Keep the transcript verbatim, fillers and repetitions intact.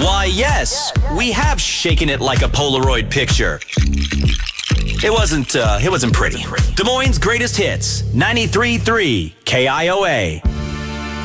Why, yes, we have shaken it like a Polaroid picture. It wasn't, uh, it wasn't pretty. Des Moines' greatest hits, ninety-three point three K I O A.